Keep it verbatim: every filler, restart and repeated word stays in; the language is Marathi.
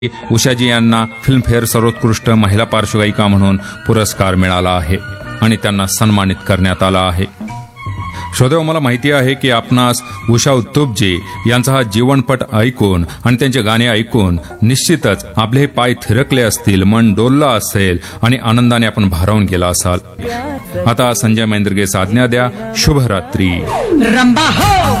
उषाजी यांना फिल्मफेअर सर्वोत्कृष्ट महिला पार्श्वगायिका म्हणून पुरस्कार मिळाला आहे आणि त्यांना सन्मानित करण्यात आला आहे. श्रोतेहो, मला माहिती आहे की आपणास उषा उत्तुपजी यांचा हा जीवनपट ऐकून आणि त्यांचे गाणे ऐकून निश्चितच आपले हे पाय थिरकले असतील, मन डोललं असेल आणि आनंदाने आपण भारावून गेला असाल. आता संजय महेंद्रगे आज्ञा द्या. शुभरात्री. रंबा हो